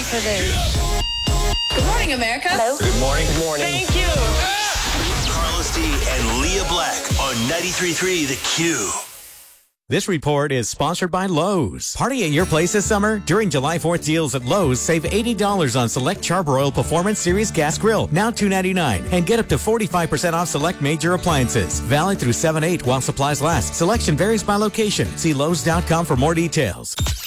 for this. Good morning, America. Hello. Good morning. Good morning. Thank you. Carlos D and Leah Black on 93.3 The Q. This report is sponsored by Lowe's. Party at your place this summer? During July 4th deals at Lowe's, save $80 on select Charbroil Performance Series Gas Grill, now $2.99, and get up to 45% off select major appliances. Valid through 7/8 while supplies last. Selection varies by location. See Lowes.com for more details.